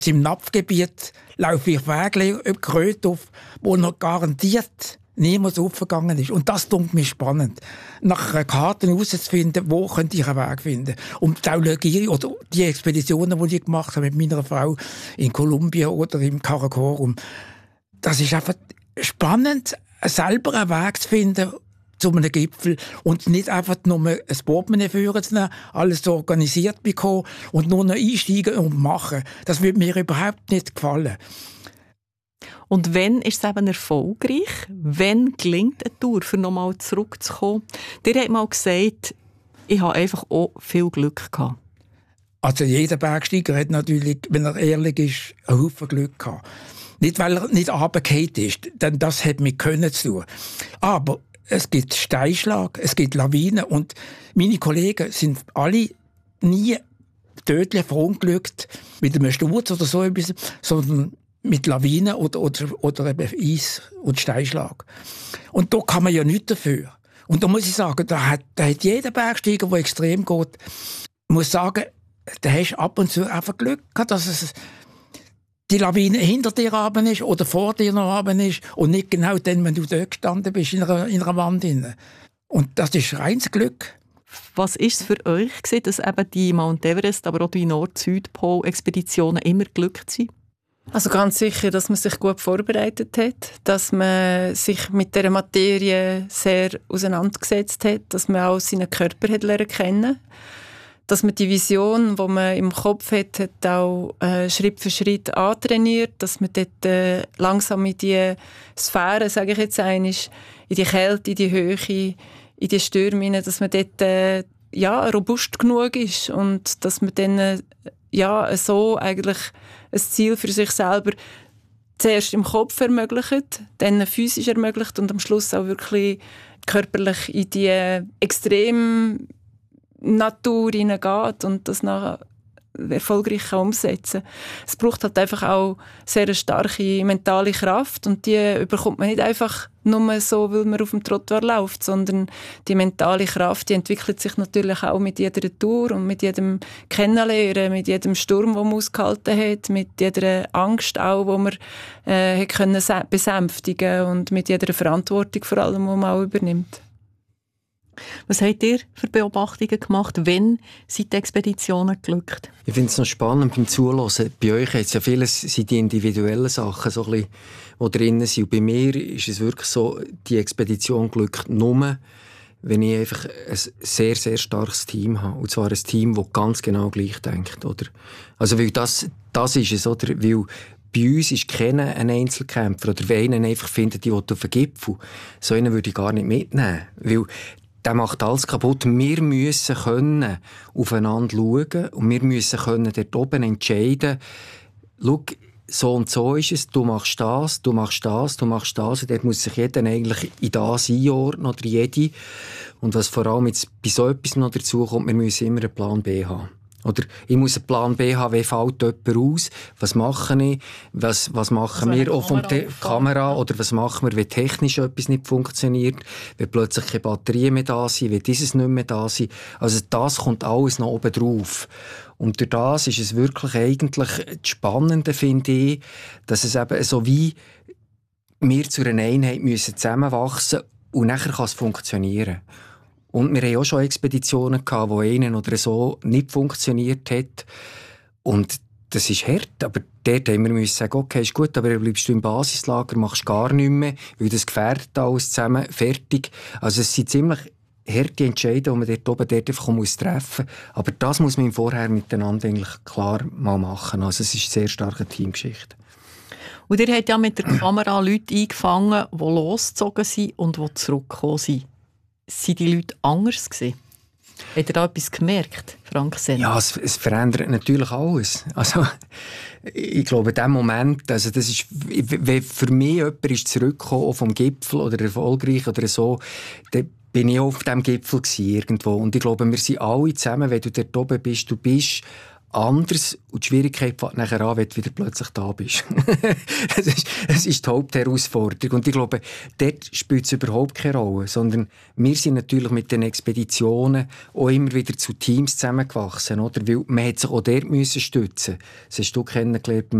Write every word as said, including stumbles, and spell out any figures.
Im Napfgebiet laufe ich Wege über Kröte auf, wo noch garantiert niemand aufgegangen ist. Und das tut mich spannend, nach einer Karte herauszufinden, wo könnte ich einen Weg finden. Und die Geologie oder die Expeditionen, die ich gemacht habe mit meiner Frau in Kolumbien oder im Karakorum, das ist einfach spannend, selber einen Weg zu finden zu einem Gipfel und nicht einfach nur ein Portemonnaie führen zu nehmen, alles so organisiert bekommen und nur noch einsteigen und machen. Das würde mir überhaupt nicht gefallen. Und wenn ist es eben erfolgreich? Wenn gelingt eine Tour, für nochmal zurückzukommen? Ihr habt mal gesagt, ich habe einfach auch viel Glück gehabt. Also jeder Bergsteiger hat natürlich, wenn er ehrlich ist, einen Haufen Glück gehabt. Nicht, weil er nicht runtergefallen ist, denn das hat mit Können zu tun. Aber es gibt Steinschlag, es gibt Lawinen und meine Kollegen sind alle nie tödlich verunglückt mit einem Sturz oder so etwas, sondern mit Lawinen oder, oder, oder eben Eis- und Steinschlag. Und da kann man ja nichts dafür. Und da muss ich sagen, da hat, da hat jeder Bergsteiger, der extrem geht, muss sagen, da hast du ab und zu einfach Glück gehabt, dass es die Lawine hinter dir runter ist oder vor dir noch runter ist und nicht genau dann, wenn du dort gestanden bist, in einer, in einer Wand drin. Und das ist reines Glück. Was war es für euch, dass eben die Mount Everest, aber auch die Nord-Südpol-Expeditionen immer glückt sind? Also ganz sicher, dass man sich gut vorbereitet hat, dass man sich mit der Materie sehr auseinandergesetzt hat, dass man auch seinen Körper hat lernen kennen, dass man die Vision, die man im Kopf hat, hat auch äh, Schritt für Schritt antrainiert, dass man dort äh, langsam in die Sphäre, sage ich jetzt einmal, in die Kälte, in die Höhe, in die Stürme, dass man dort äh, ja, robust genug ist und dass man dann äh, ja, so eigentlich ein Ziel für sich selber zuerst im Kopf ermöglicht, dann physisch ermöglicht und am Schluss auch wirklich körperlich in die extrem Natur hineingeht und das nachher erfolgreich umsetzen kann. Es braucht halt einfach auch sehr eine starke mentale Kraft und die bekommt man nicht einfach nur so, weil man auf dem Trottoir läuft, sondern die mentale Kraft, die entwickelt sich natürlich auch mit jeder Tour und mit jedem Kennenlernen, mit jedem Sturm, den man ausgehalten hat, mit jeder Angst auch, die man äh, können besänftigen und mit jeder Verantwortung vor allem, die man auch übernimmt. Was habt ihr für Beobachtungen gemacht? Wann sind die Expeditionen geglückt? Ich finde es noch spannend beim Zuhören. Bei euch sind ja vieles sind die individuellen Sachen, so ein bisschen, die drin sind. Und bei mir ist es wirklich so, die Expedition glückt nur, wenn ich einfach ein sehr, sehr starkes Team habe. Und zwar ein Team, das ganz genau gleich denkt. Oder? Also, weil das, das ist es, oder? Weil bei uns ist keiner ein Einzelkämpfer. Oder wenn einer einfach findet, die will auf den Gipfel. So einen würde ich gar nicht mitnehmen. Weil der macht alles kaputt. Wir müssen können aufeinander schauen und wir müssen können dort oben entscheiden, schau, so und so ist es, du machst das, du machst das, du machst das. Und dort muss sich jeder eigentlich in das einordnen oder jede. Und was vor allem jetzt bei so etwas noch dazu kommt, wir müssen immer einen Plan B haben. Oder ich muss einen Plan B haben, wie fällt jemand aus, was mache ich, was, was machen also wir auch von der Kamera, oder was machen wir, wenn technisch etwas nicht funktioniert, wenn plötzlich keine Batterien mehr da sind, wenn dieses nicht mehr da sind. Also das kommt alles noch oben drauf. Und durch das ist es wirklich eigentlich das Spannende, finde ich, dass es eben so wie wir zu einer Einheit müssen zusammenwachsen und nachher kann es funktionieren. Und wir hatten auch schon Expeditionen gehabt, wo einen oder so nicht funktioniert hat. Und das ist hart. Aber dort haben wir müssen sagen, okay, ist gut, aber bleibst du im Basislager, machst gar nichts mehr, weil das gefährdet alles zusammen, fertig. Also es sind ziemlich harte Entscheidungen, die man dort oben dort einfach muss treffen muss. Aber das muss man vorher miteinander eigentlich klar mal machen. Also es ist eine sehr starke Teamgeschichte. Und ihr habt ja mit der Kamera Leute eingefangen, die losgezogen sind und die zurückgekommen sind. Sind die Leute anders gewesen? Habt ihr da etwas gemerkt, Frank Senn? Ja, es, es verändert natürlich alles. Also, ich glaube, in dem Moment, also das ist, wenn für mich jemand ist zurückgekommen vom Gipfel oder erfolgreich oder so, dann bin ich auf dem Gipfel gewesen, irgendwo. Und ich glaube, wir sind alle zusammen, wenn du dort oben bist, du bist anders und die Schwierigkeit fängt nachher an, wenn du wieder plötzlich da bist. das, ist, das ist die Hauptherausforderung. Und ich glaube, dort spielt es überhaupt keine Rolle, sondern wir sind natürlich mit den Expeditionen auch immer wieder zu Teams zusammengewachsen, oder? Weil man hat sich auch dort müssen stützen. Das hast du kennengelernt